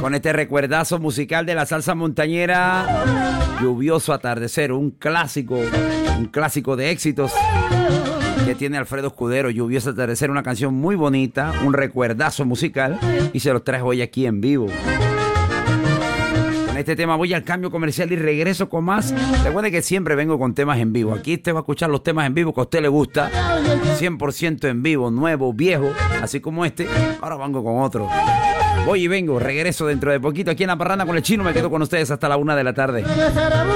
Con este recuerdazo musical de la salsa montañera, Lluvioso Atardecer, un clásico de éxitos que tiene Alfredo Escudero. Lluvioso Atardecer, una canción muy bonita, un recuerdazo musical, y se los trajo hoy aquí en vivo. Con este tema voy al cambio comercial y regreso con más. Recuerde que siempre vengo con temas en vivo. Aquí usted va a escuchar los temas en vivo que a usted le gusta, 100% en vivo, nuevo, viejo, así como este. Ahora vengo con otro. Voy y vengo, regreso dentro de poquito aquí en La Parranda con el Chino. Me quedo con ustedes hasta la 1 de la tarde.